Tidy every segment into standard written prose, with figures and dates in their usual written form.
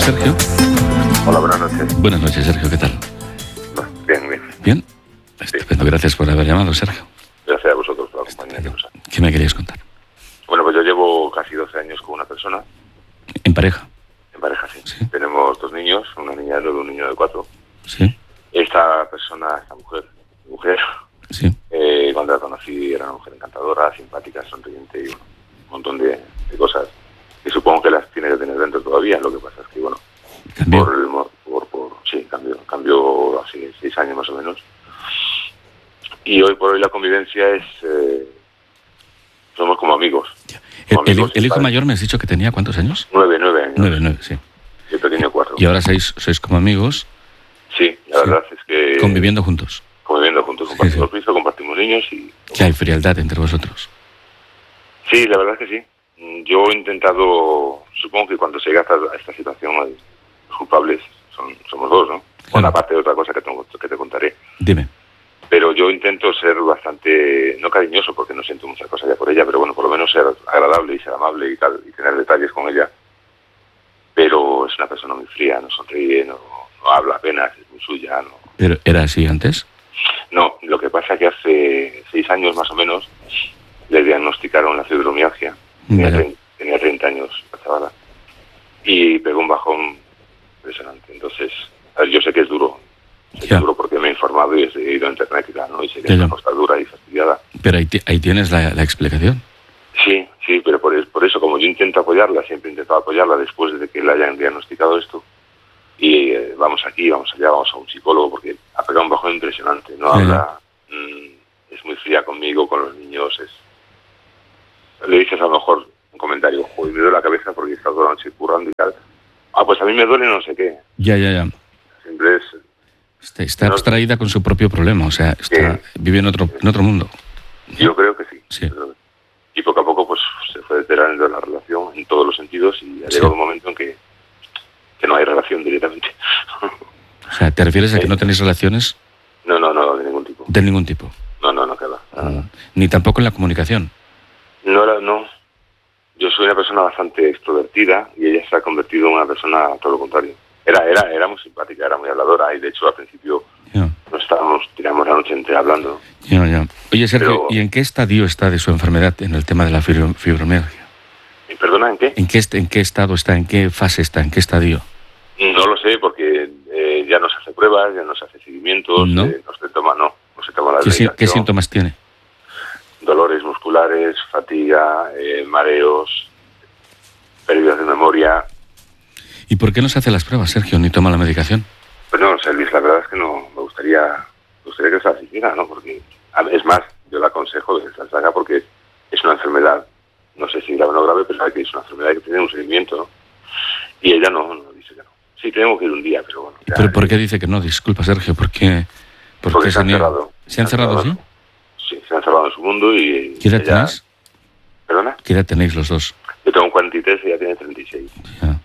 Sergio. Hola, buenas noches. Buenas noches, Sergio, ¿qué tal? Bien, bien. ¿Bien? Estupendo, gracias por haber llamado, Sergio. Gracias a vosotros por la compañía. ¿Qué me querías contar? Bueno, pues yo llevo casi 12 años con una persona. ¿En pareja? En pareja, sí. Sí. Tenemos 2 niños, una niña de 9 y un niño de 4. Sí. Esta mujer, Sí. cuando la conocí era una mujer encantadora, simpática, sonriente y un montón de cosas que supongo que las tiene que tener dentro todavía. Lo que pasa es que, bueno, ¿Cambió? cambió hace 6 años más o menos. Y hoy por hoy la convivencia es... somos como amigos. ¿El hijo mayor me has dicho que tenía cuántos años? 9 años. 9, sí. Y el pequeño 4. Y ahora sois como amigos. Sí, la verdad es que... Conviviendo juntos. Conviviendo juntos, compartimos piso, compartimos niños y... Que hay frialdad entre vosotros. Sí, la verdad es que sí. Yo he intentado... Supongo que cuando se llega a esta situación, los culpables somos 2, ¿no? Bueno, aparte de otra cosa que te contaré. Dime. Pero yo intento ser bastante, no cariñoso, porque no siento muchas cosas ya por ella, pero bueno, por lo menos ser agradable y ser amable y tal, y tener detalles con ella. Pero es una persona muy fría, no sonríe, no habla apenas, es muy suya, no... ¿Pero era así antes? No, lo que pasa es que hace 6 años más o menos le diagnosticaron la fibromialgia. Tenía 30 años la chavala. Y pegó un bajón impresionante. Entonces, a ver, yo sé que es duro. Es duro porque me he informado y he ido a internet y tal, ¿no? Y sé que es una cosa dura y fastidiada. Pero ahí tienes la explicación. Sí, pero por eso, como yo intento apoyarla, siempre he intentado apoyarla después de que le hayan diagnosticado esto. Y vamos aquí, vamos allá, vamos a un psicólogo, porque ha pegado un bajón impresionante. No habla, es muy fría conmigo, con los niños. Le dices a lo mejor un comentario, joder, me duele la cabeza porque he estado toda la noche currando y tal. Pues a mí me duele no sé qué. Ya. Siempre es... Está abstraída con su propio problema, o sea, vive en otro mundo. Yo creo que sí. Sí. Y poco a poco pues se fue deteriorando la relación en todos los sentidos y ha llegado un momento en que no hay relación directamente. O sea, ¿te refieres a que no tenéis relaciones? No, de ningún tipo. ¿De ningún tipo? No, que va. Ni tampoco en la comunicación. No. Yo soy una persona bastante extrovertida y ella se ha convertido en una persona todo lo contrario. Era muy simpática, era muy habladora y de hecho al principio tiramos la noche entera hablando. Ya. Oye, Sergio, ¿y en qué estadio está de su enfermedad en el tema de la fibromialgia? ¿Perdona, en qué? ¿En qué estado está? ¿En qué fase está? ¿En qué estadio? No lo sé porque ya no se hace pruebas, ya no se hace seguimientos, no se toma la medicación. ¿Qué síntomas tiene? Dolores musculares, fatiga, mareos, pérdidas de memoria. ¿Y por qué no se hace las pruebas, Sergio, ni toma la medicación? Pues no, Luis, la verdad es que no, me gustaría que se las hiciera, ¿no? Porque, es más, yo le aconsejo que se las haga porque es una enfermedad, no sé si grave o no grave, pero sabe que es una enfermedad que tiene un seguimiento, ¿no? Y ella no dice que no. Sí, tenemos que ir un día, pero bueno. ¿Pero por qué dice que no? Disculpa, Sergio, ¿por qué se ha encerrado. ¿Se ha encerrado, sí? Sí, se ha encerrado en su mundo y... ¿Qué edad tenéis? ¿Perdona? ¿Qué edad tenéis los dos? Yo tengo 43 y ella tiene 36. Ya.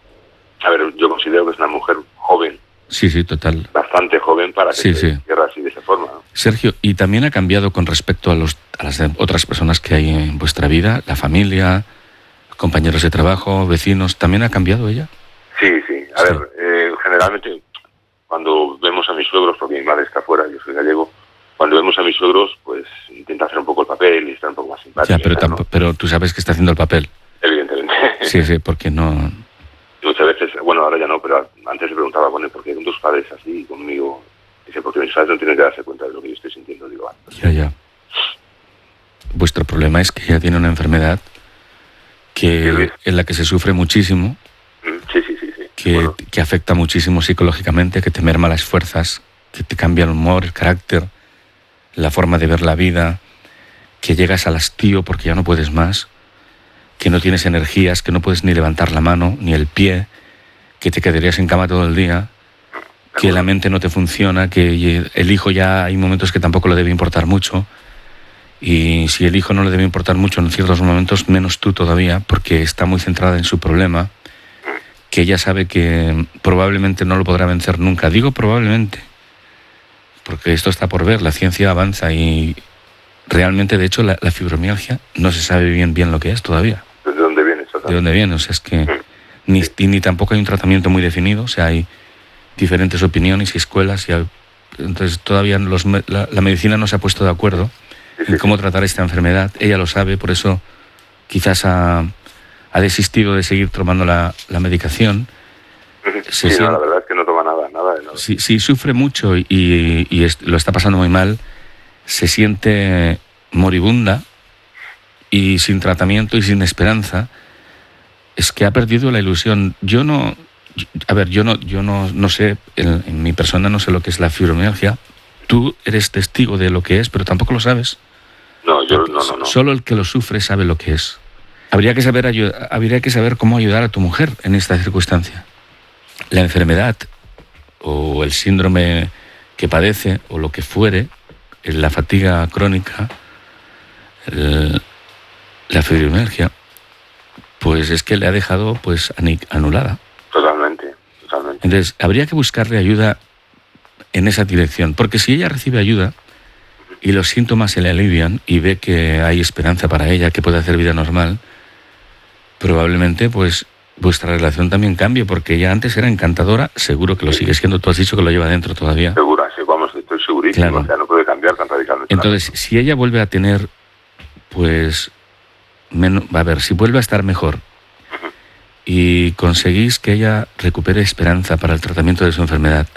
A ver, yo considero que es una mujer joven. Sí, total. Bastante joven para que se cierre así de esa forma, ¿no? Sergio, ¿y también ha cambiado con respecto a las otras personas que hay en vuestra vida? ¿La familia, compañeros de trabajo, vecinos? ¿También ha cambiado ella? Sí. A ver, generalmente cuando vemos a mis suegros, porque mi madre está fuera, yo soy gallego, cuando vemos a mis suegros, pues intenta hacer un poco el papel y estar un poco más simpática. Ya, pero tú sabes que está haciendo el papel. Evidentemente. Sí, porque no... Muchas veces, bueno, ahora ya no, pero antes se preguntaba, bueno, ¿por qué con tus padres así conmigo? Dice, porque mis padres no tienen que darse cuenta de lo que yo estoy sintiendo. Digo, Ya. Vuestro problema es que ella tiene una enfermedad en la que se sufre muchísimo. Sí. Que afecta muchísimo psicológicamente, que te merma las fuerzas, que te cambia el humor, el carácter, la forma de ver la vida, que llegas al hastío porque ya no puedes más, que no tienes energías, que no puedes ni levantar la mano, ni el pie, que te quedarías en cama todo el día, que la mente no te funciona, que el hijo ya hay momentos que tampoco le debe importar mucho, y si el hijo no le debe importar mucho en ciertos momentos, menos tú todavía, porque está muy centrada en su problema, que ella sabe que probablemente no lo podrá vencer nunca. Digo probablemente, porque esto está por ver, la ciencia avanza y realmente, de hecho, la fibromialgia no se sabe bien lo que es todavía. ¿De dónde viene exactamente? ¿De dónde viene? O sea, es que ni tampoco hay un tratamiento muy definido, o sea, hay diferentes opiniones y escuelas, entonces todavía la medicina no se ha puesto de acuerdo en cómo tratar esta enfermedad. Ella lo sabe, por eso quizás ha desistido de seguir tomando la medicación. La verdad es que no toma nada de nada. Si sufre mucho y lo está pasando muy mal, se siente moribunda y sin tratamiento y sin esperanza. Es que ha perdido la ilusión. Yo no sé, en mi persona no sé lo que es la fibromialgia. Tú eres testigo de lo que es, pero tampoco lo sabes. No. Solo el que lo sufre sabe lo que es. Habría que saber cómo ayudar a tu mujer en esta circunstancia. La enfermedad o el síndrome que padece o lo que fuere, la fatiga crónica, la fibromialgia, pues es que le ha dejado pues anulada. Totalmente. Entonces, habría que buscarle ayuda en esa dirección, porque si ella recibe ayuda y los síntomas se le alivian y ve que hay esperanza para ella, que puede hacer vida normal, probablemente pues vuestra relación también cambie, porque ella antes era encantadora, seguro que lo sigue siendo, tú has dicho que lo lleva dentro todavía. Segura, sí, estoy segurísimo, claro. O sea, no puede cambiar tan radicalmente. Entonces, si ella vuelve a tener, pues, si vuelve a estar mejor y conseguís que ella recupere esperanza para el tratamiento de su enfermedad,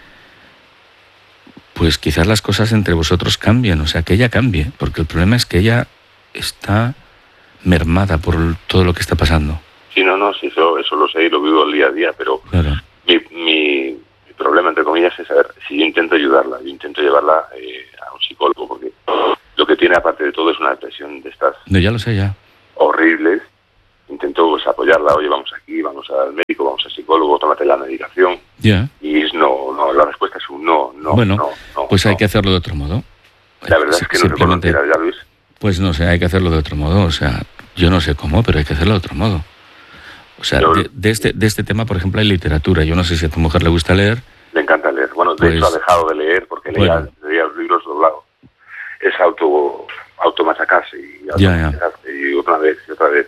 pues quizás las cosas entre vosotros cambien, o sea, que ella cambie, porque el problema es que ella está mermada por todo lo que está pasando. Sí, sí, eso lo sé y lo vivo el día a día, pero claro. mi problema, entre comillas, es saber si yo intento ayudarla, yo intento llevarla a un psicólogo, porque lo que tiene, aparte de todo, es una depresión de estas... No, ya lo sé, ya. Horribles. Intento pues apoyarla, oye, vamos aquí, vamos al médico, vamos al psicólogo, tómate la medicación. Ya. Y la respuesta es un no. Bueno, pues hay que hacerlo de otro modo. La verdad es que no sé por dónde tirar ya, Luis. Pues no sé, hay que hacerlo de otro modo, o sea, yo no sé cómo, pero hay que hacerlo de otro modo. O sea, de este tema, por ejemplo, hay literatura. Yo no sé si a tu mujer le gusta leer. Le encanta leer. Bueno, de hecho ha dejado de leer porque leía los libros doblados. Es automachacarse y otra vez.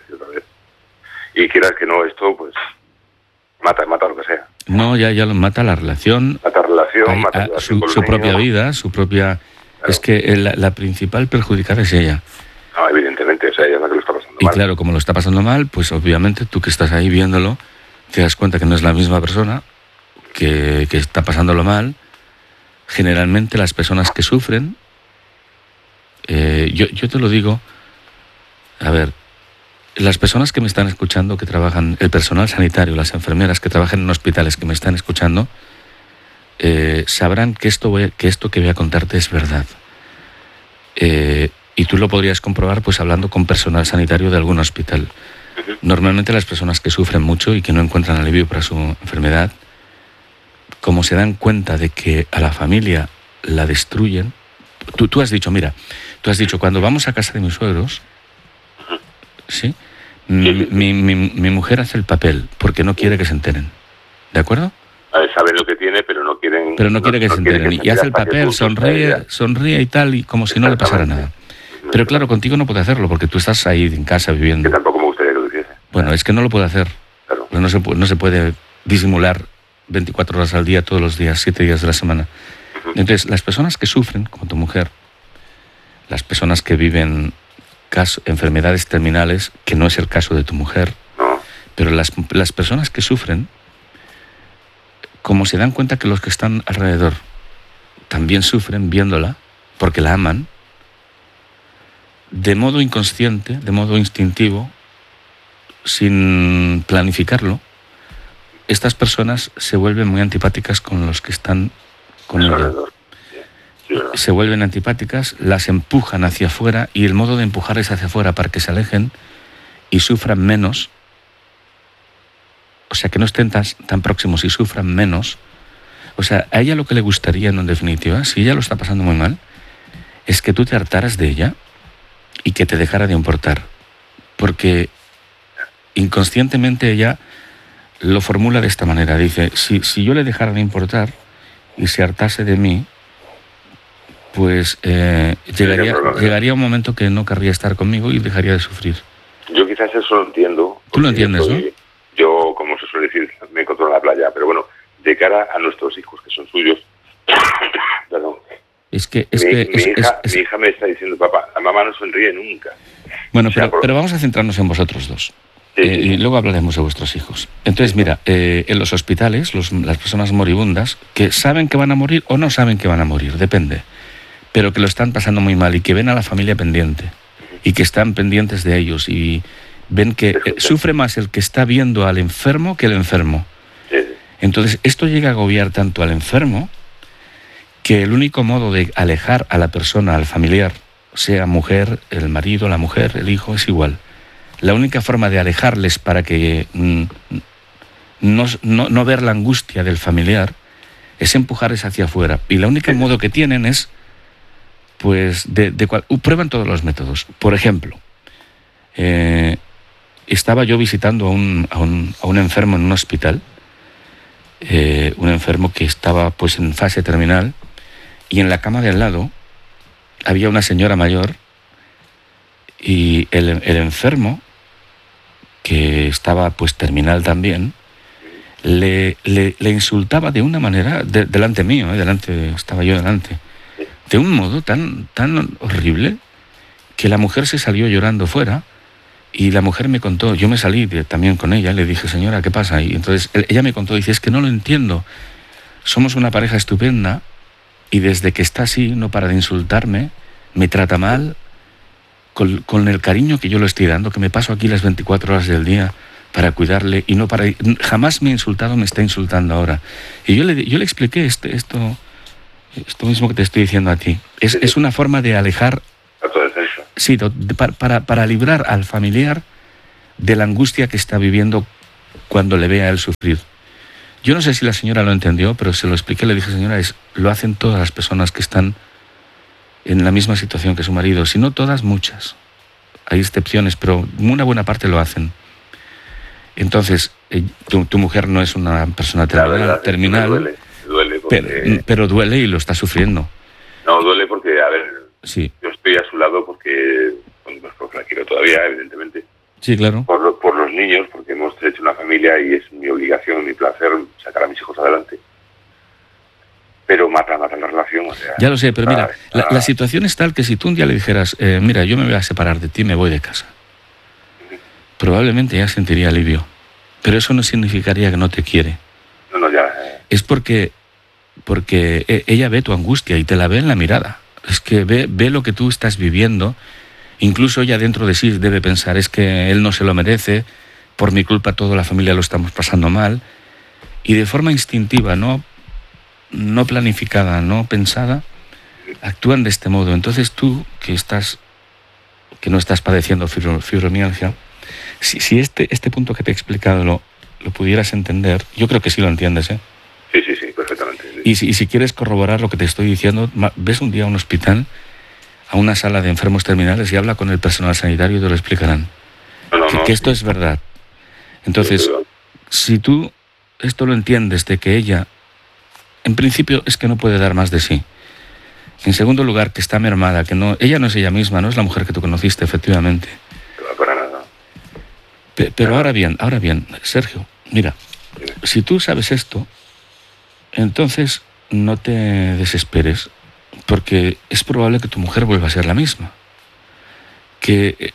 Y quieras que no, esto pues mata lo que sea. No, ya lo mata la relación. Mata su propia vida, su propia... Claro. Es que la principal perjudicada es ella. No, evidentemente, o sea, ella es la que lo está pasando mal. Y claro, como lo está pasando mal, pues obviamente tú que estás ahí viéndolo, te das cuenta que no es la misma persona que está pasándolo mal. Generalmente las personas que sufren, yo te lo digo, a ver, las personas que me están escuchando, que trabajan, el personal sanitario, las enfermeras que trabajan en hospitales que me están escuchando, sabrán que esto que voy a contarte es verdad. Y tú lo podrías comprobar pues hablando con personal sanitario de algún hospital. Normalmente las personas que sufren mucho y que no encuentran alivio para su enfermedad, como se dan cuenta de que a la familia la destruyen, tú has dicho, cuando vamos a casa de mis suegros, ¿sí? Mi mujer hace el papel porque no quiere que se enteren. ¿De acuerdo? Saben lo que tiene, pero no quieren... Pero no quiere que se enteren. Y hace el papel, sonríe y tal, y como si no le pasara nada. Pero claro, contigo no puede hacerlo, porque tú estás ahí en casa viviendo. Que tampoco me gustaría que lo hiciese. Bueno, es que no lo puede hacer. Claro. No se puede disimular 24 horas al día, todos los días, 7 días de la semana. Entonces, las personas que sufren, como tu mujer, las personas que viven enfermedades terminales, que no es el caso de tu mujer, pero las personas que sufren, como se dan cuenta que los que están alrededor también sufren viéndola, porque la aman, de modo inconsciente, de modo instintivo, sin planificarlo, estas personas se vuelven muy antipáticas con los que están con ella. Se vuelven antipáticas, las empujan hacia afuera, y el modo de empujarles hacia afuera para que se alejen y sufran menos, o sea, que no estén tan próximos y sufran menos. O sea, a ella lo que le gustaría, en definitiva, si ella lo está pasando muy mal, es que tú te hartaras de ella y que te dejara de importar. Porque inconscientemente ella lo formula de esta manera. Dice, si yo le dejara de importar y se hartase de mí, pues llegaría un momento que no querría estar conmigo y dejaría de sufrir. Yo quizás eso lo entiendo. Tú lo entiendes, ¿no? Yo, como suele decir, me encontró en la playa, pero bueno, de cara a nuestros hijos, que son suyos, perdón, mi hija me está diciendo, papá, la mamá no sonríe nunca. Bueno, pero vamos a centrarnos en vosotros dos. Sí. Y luego hablaremos de vuestros hijos. Entonces, mira, en los hospitales, las personas moribundas, que saben que van a morir o no saben que van a morir, depende, pero que lo están pasando muy mal y que ven a la familia pendiente y que están pendientes de ellos y ven que sufre más el que está viendo al enfermo que el enfermo. Sí. Entonces, esto llega a agobiar tanto al enfermo que el único modo de alejar a la persona, al familiar, sea mujer, el marido, la mujer, el hijo, es igual. La única forma de alejarles para que no ver la angustia del familiar es empujarles hacia afuera. Y el único modo que tienen es, pues, prueban todos los métodos. Por ejemplo, estaba yo visitando a un enfermo en un hospital, un enfermo que estaba pues en fase terminal, y en la cama de al lado había una señora mayor y el enfermo, que estaba pues terminal también, le insultaba de una manera, delante mío, estaba yo delante, de un modo tan horrible que la mujer se salió llorando fuera y la mujer me contó, yo me salí también con ella, le dije, señora, ¿qué pasa? Y entonces ella me contó, dice, es que no lo entiendo, somos una pareja estupenda y desde que está así no para de insultarme, me trata mal, con el cariño que yo le estoy dando, que me paso aquí las 24 horas del día para cuidarle y no jamás me ha insultado, me está insultando ahora. Y yo le expliqué esto mismo que te estoy diciendo a ti. Es una forma de alejar, sí, para librar al familiar de la angustia que está viviendo cuando le ve a él sufrir. Yo no sé si la señora lo entendió, pero se lo expliqué, le dije, señora, lo hacen todas las personas que están en la misma situación que su marido, si no todas, muchas. Hay excepciones, pero una buena parte lo hacen. Entonces, tu mujer no es una persona terminal, duele pero duele y lo está sufriendo. No, duele porque, a ver, sí. Yo estoy a su lado porque la quiero todavía, evidentemente. Sí, claro. Por los niños, porque hemos hecho una familia y es mi obligación, mi placer sacar a mis hijos adelante. Pero mata la relación, o sea... Ya lo sé, pero mira, la situación es tal que si tú un día le dijeras, mira, yo me voy a separar de ti, me voy de casa, probablemente ella sentiría alivio. Pero eso no significaría que no te quiere. No, ya... Es porque ella ve tu angustia y te la ve en la mirada. Es que ve lo que tú estás viviendo. Incluso ella dentro de sí debe pensar, es que él no se lo merece, por mi culpa toda la familia lo estamos pasando mal. Y de forma instintiva, no planificada, no pensada, actúan de este modo. Entonces tú, que no estás padeciendo fibromialgia, si este punto que te he explicado lo pudieras entender, yo creo que sí lo entiendes, ¿eh? Sí, perfectamente. Sí. Y si quieres corroborar lo que te estoy diciendo, ves un día a un hospital, a una sala de enfermos terminales y habla con el personal sanitario y te lo explicarán. Que esto es verdad. Entonces, si tú esto lo entiendes de que ella, en principio, es que no puede dar más de sí. En segundo lugar, que está mermada, ella no es ella misma, no es la mujer que tú conociste, efectivamente. Para nada. Pero ahora bien, Sergio, mira, si tú sabes esto, entonces no te desesperes, porque es probable que tu mujer vuelva a ser la misma. Que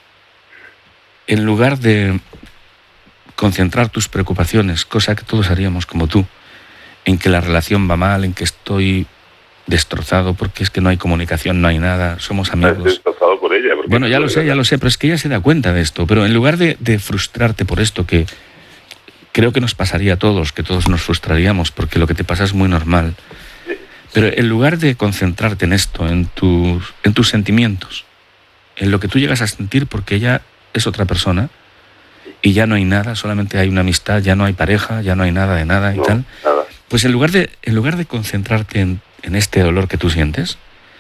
en lugar de concentrar tus preocupaciones, cosa que todos haríamos como tú, en que la relación va mal, en que estoy destrozado porque es que no hay comunicación, no hay nada, somos amigos. Estoy destrozado por ella. Bueno, ya lo sé, pero es que ella se da cuenta de esto. Pero en lugar de frustrarte por esto, que creo que nos pasaría a todos, que todos nos frustraríamos porque lo que te pasa es muy normal, pero en lugar de concentrarte en esto, en tus sentimientos, en lo que tú llegas a sentir porque ella es otra persona y ya no hay nada, solamente hay una amistad, ya no hay pareja, ya no hay nada de nada y tal. Nada. Pues en lugar de concentrarte en este dolor que tú sientes,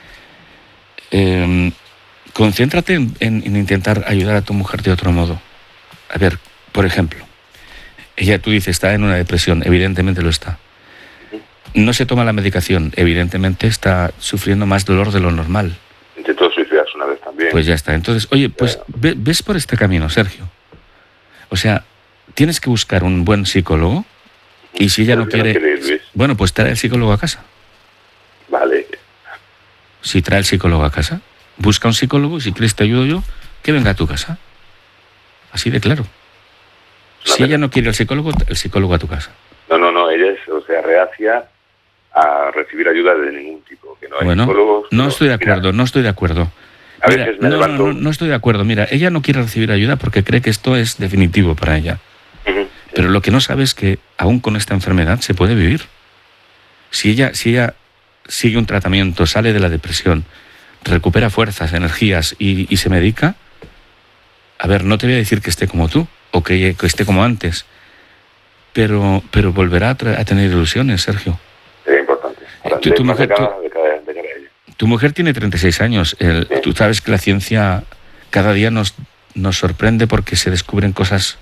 concéntrate en intentar ayudar a tu mujer de otro modo. A ver, por ejemplo, ella, tú dices, está en una depresión, evidentemente lo está. No se toma la medicación, evidentemente está sufriendo más dolor de lo normal. Intentó suicidarse una vez también. Pues ya está. Entonces, oye, pues ves por este camino, Sergio. O sea, tienes que buscar un buen psicólogo y si ella no quiere... ir, Luis. Bueno, pues trae al psicólogo a casa. Vale. Si trae el psicólogo a casa, busca un psicólogo y si quieres te ayudo yo, que venga a tu casa. Así de claro. Si ella no quiere el psicólogo a tu casa. No, ella es, o sea, reacia a recibir ayuda de ningún tipo. Que no hay Bueno, psicólogos, no estoy de acuerdo, no estoy de acuerdo. A Mira, veces me levanto... no estoy de acuerdo. Mira, ella no quiere recibir ayuda porque cree que esto es definitivo para ella. Ujú. Pero lo que no sabe es que aún con esta enfermedad se puede vivir. Si ella sigue un tratamiento, sale de la depresión, recupera fuerzas, energías y se medica, a ver, no te voy a decir que esté como tú o que esté como antes, pero volverá a tener ilusiones, Sergio. Sería importante. Tu mujer, de cara a ella. Tu mujer tiene 36 años. Tú sabes que la ciencia cada día nos sorprende porque se descubren cosas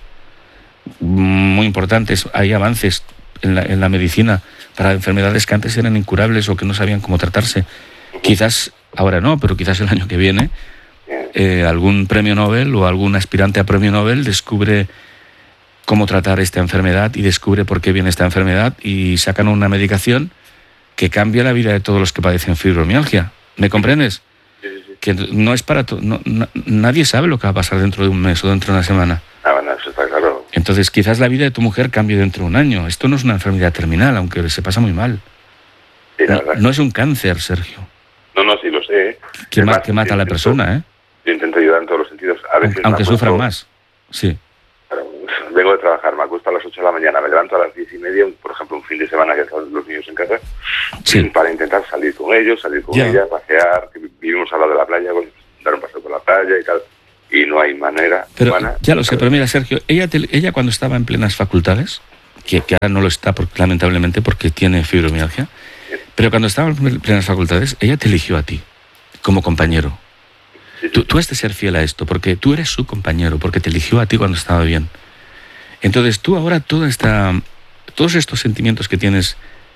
muy importantes. Hay avances en la medicina para enfermedades que antes eran incurables o que no sabían cómo tratarse. Quizás ahora no, pero quizás el año que viene algún premio Nobel o algún aspirante a premio Nobel descubre cómo tratar esta enfermedad y descubre por qué viene esta enfermedad y sacan una medicación que cambia la vida de todos los que padecen fibromialgia. ¿Me comprendes? Sí. Que no es para nadie sabe lo que va a pasar dentro de un mes o dentro de una semana. Bueno, eso está claro. Entonces quizás la vida de tu mujer cambie dentro de un año. Esto no es una enfermedad terminal, aunque se pasa muy mal. Sí, no es un cáncer, Sergio. No, sí lo sé. Que mata a la persona, ¿eh? Yo intento ayudar en todos los sentidos. A veces aunque sufran más. Sí. Vengo de trabajar, me acuesto a las 8 de la mañana, me levanto a las 10:30, por ejemplo, un fin de semana que están los niños en casa, sí, para intentar salir con ellos, ella, pasear, que vivimos al lado de la playa, dar un paseo por la playa y tal, y no hay manera pero, humana. Ya lo sé, pero mira, Sergio, ella cuando estaba en plenas facultades, que ahora no lo está lamentablemente porque tiene fibromialgia, pero cuando estaba en plenas facultades, ella te eligió a ti como compañero. Sí. Tú has de ser fiel a esto, porque tú eres su compañero, porque te eligió a ti cuando estaba bien. Entonces tú ahora todos estos sentimientos que tienes,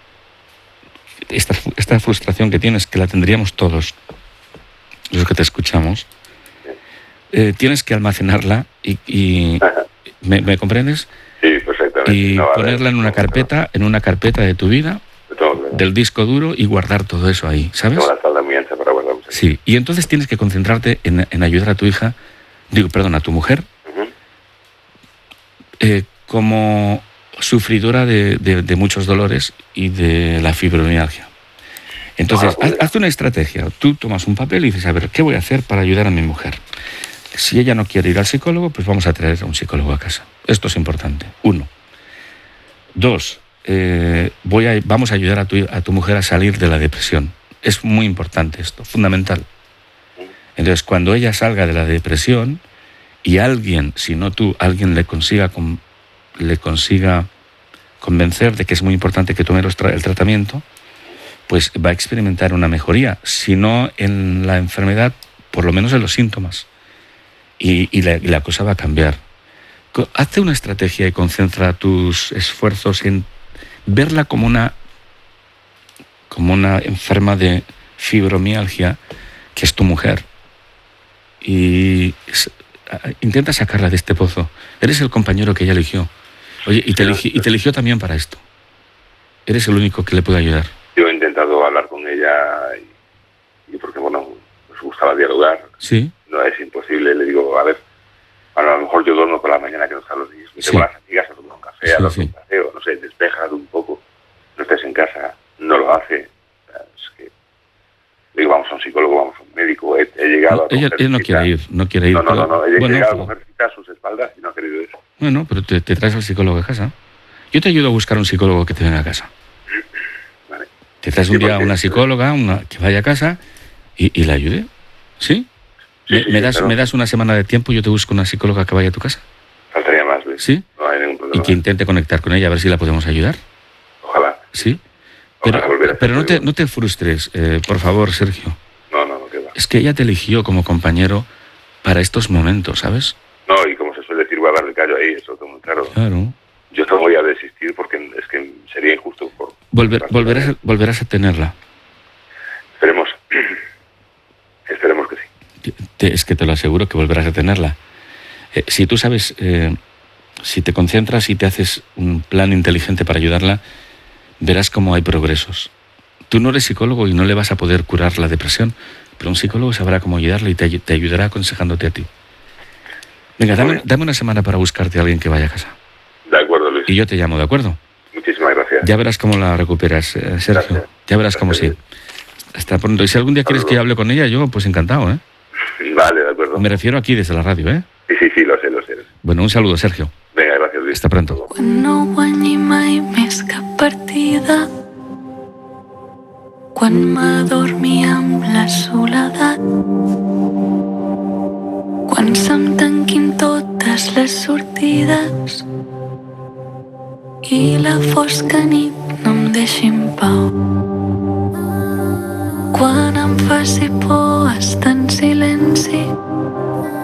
esta frustración que tienes, que la tendríamos todos los que te escuchamos, tienes que almacenarla y ¿me comprendes? Sí, perfectamente. Y ponerla en una carpeta de tu vida, del disco duro, y guardar todo eso ahí, ¿sabes? Tengo la espalda muy ancha para guardar. Sí, y entonces tienes que concentrarte en ayudar a tu hija, a tu mujer, como sufridora de muchos dolores y de la fibromialgia. Entonces, haz una estrategia. Tú tomas un papel y dices, a ver, ¿qué voy a hacer para ayudar a mi mujer? Si ella no quiere ir al psicólogo, pues vamos a traer a un psicólogo a casa. Esto es importante. 1. 2. Vamos a ayudar a tu mujer a salir de la depresión. Es muy importante esto, fundamental. Entonces, cuando ella salga de la depresión y alguien, si no tú, alguien le consiga convencer de que es muy importante que tome el tratamiento, pues va a experimentar una mejoría, si no en la enfermedad, por lo menos en los síntomas. Y la cosa va a cambiar. Hazte una estrategia y concentra tus esfuerzos en verla como una enferma de fibromialgia, que es tu mujer. Y intenta sacarla de este pozo. Eres el compañero que ella eligió. Oye, y te eligió también para esto. Eres el único que le puede ayudar. Yo he intentado hablar con ella y porque, nos gustaba dialogar. Sí. No es imposible. Le digo, a ver, a lo mejor yo duermo por la mañana que no están los niños. Me tengo las amigas a tomar un café, a dar un paseo, no sé, despejas un poco. No estés en casa. No lo hace. Es que... Digo, vamos a un psicólogo, vamos a un médico. He llegado a ella no quiere ir. No, he llegado a coger cita a sus espaldas y no ha querido eso. Bueno, pero te traes al psicólogo a casa. Yo te ayudo a buscar un psicólogo que te venga a casa. Vale. Te traes un día a una psicóloga, que vaya a casa y la ayude. ¿Sí? ¿Me das una semana de tiempo y yo te busco una psicóloga que vaya a tu casa? Faltaría más, Luis. ¿Sí? No hay ningún problema. Y que intente conectar con ella, a ver si la podemos ayudar. Ojalá. ¿Sí? Pero no te frustres, por favor, Sergio. No, qué va. Es que ella te eligió como compañero para estos momentos, ¿sabes? No, y como se suele decir, voy a dar el callo ahí, eso tengo muy claro. Claro. Yo no voy a desistir porque es que sería injusto. Volverás a tenerla. Esperemos. Esperemos que sí. Es que te lo aseguro que volverás a tenerla. Si tú sabes, Si te concentras y te haces un plan inteligente para ayudarla, verás cómo hay progresos. Tú no eres psicólogo y no le vas a poder curar la depresión, pero un psicólogo sabrá cómo ayudarle y te ayudará aconsejándote a ti. Venga, dame una semana para buscarte a alguien que vaya a casa. De acuerdo, Luis. Y yo te llamo, ¿de acuerdo? Muchísimas gracias. Ya verás cómo la recuperas, Sergio. Gracias. Ya verás cómo sí. Hasta pronto. Y si algún día quieres que yo hable con ella, yo pues encantado, ¿eh? Vale, de acuerdo. Me refiero aquí desde la radio, ¿eh? Sí, lo sé. Bueno, un saludo, Sergio. Venga, gracias, Luis. Hasta pronto. Quan no guanyi mai més cap partida, quan m'adormi amb la soledat, quan se'm tanquin totes les sortides i la fosca nit no em deixi en pau, quan em faci por estar en silenci